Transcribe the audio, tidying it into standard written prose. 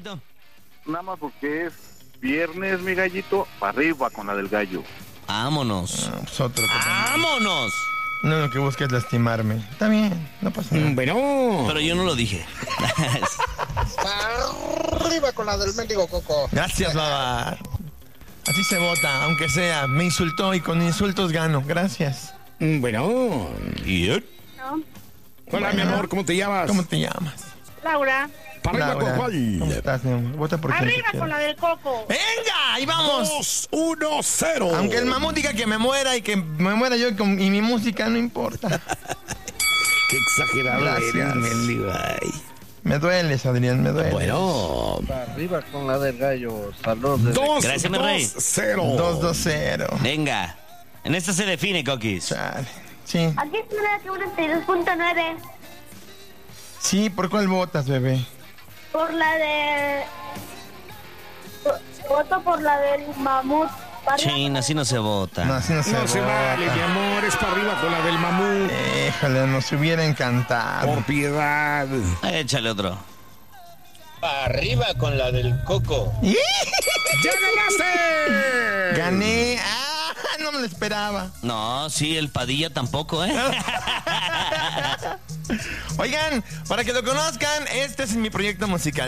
Gallito? Nada más porque es viernes, mi gallito, para arriba con la del gallo. Vámonos. Pues otro. ¡Vámonos! No, lo que busca es lastimarme. Está bien, no pasa nada. Bueno. Pero yo no lo dije. Arriba con la del mendigo coco. Gracias, baba. Así se vota, aunque sea. Me insultó y con insultos gano. Gracias. Bueno. ¿Y él? No. Hola, mi amor, ¿cómo te llamas? ¿Cómo te llamas? Laura. ¿Para arriba con cuál? ¿Cómo estás, mi amor? Vota por quien Arriba tú con la quieras. del coco. ¡Venga! ¡Ahí vamos! 2-1-0. Aunque el mamut diga que me muera y que me muera yo y mi música no importa. Qué exagerado Gracias. eres, mendigo. Ay. Me dueles, Adrián, me dueles. Bueno. Arriba con la del gallo. Saludos. 2, Gracias, mi rey. 0. 2-2-0. Venga. En esta se define, Coquis. Chale. Sí. Aquí está que 92.9. Sí, ¿por cuál votas, bebé? Por la de... Voto por la del mamut. Chin, así no se vota. No, así no se No se vale, vota. mi amor, es para arriba con la del mamut. Híjole, nos hubiera encantado. Por piedad. Échale otro. Arriba con la del coco. ¡Ya ganaste! Gané. ¡Ah! No me lo esperaba. No, sí, el Padilla tampoco, ¿eh? Oigan, para que lo conozcan, este es mi proyecto musical.